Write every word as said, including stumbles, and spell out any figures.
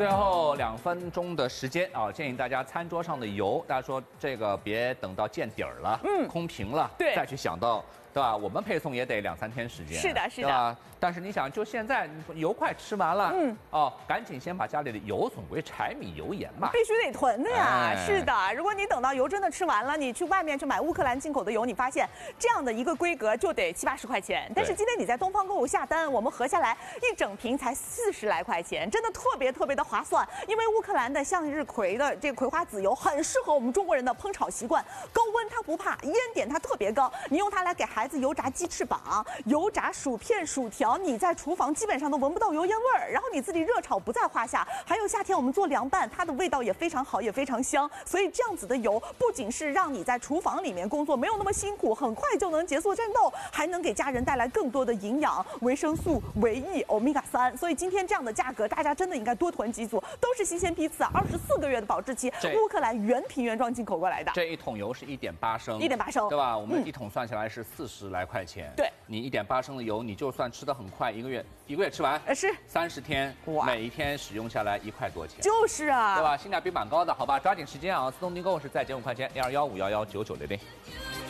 最后两分钟的时间啊，建议大家餐桌上的油，大家说这个别等到见底儿了，嗯，空瓶了， 对， 再去想到。 对吧？我们配送也得两三天时间。 是的，是的。 对吧？但是你想，就现在油快吃完了，嗯，哦，赶紧先把家里的油总归柴米油盐嘛， 必须得囤的呀。哎、是的，如果你等到油真的吃完了，你去外面去买乌克兰进口的油，你发现这样的一个规格就得七八十块钱。但是今天你在东方购物下单，我们合下来一整瓶才四十来块钱，真的特别特别的划算。因为乌克兰的向日葵的这个葵花籽油很适合我们中国人的烹炒习惯，高温它不怕，烟点它特别高，你用它来给孩子 孩子油炸鸡翅膀、油炸薯片、薯条，你在厨房基本上都闻不到油烟味儿，然后你自己热炒不在话下。还有夏天我们做凉拌，它的味道也非常好，也非常香。所以这样子的油不仅是让你在厨房里面工作没有那么辛苦，很快就能结束战斗，还能给家人带来更多的营养、维生素、维 E、欧米伽三。所以今天这样的价格，大家真的应该多囤几组，都是新鲜批次啊，二十四个月的保质期，乌克兰原瓶原装进口过来的。 这一桶油是一点八升， 一点八升， 对吧？我们一桶算下来是四十。 十来块钱， 对， 你一点八升的油，你就算吃得很快，一个月一个月吃完， 呃是三十天，哇，每一天使用下来一块多钱， 就是啊， 对吧？性价比蛮高的，好吧？抓紧时间啊！自动订购是在减五块钱，零二幺五幺幺九九零零。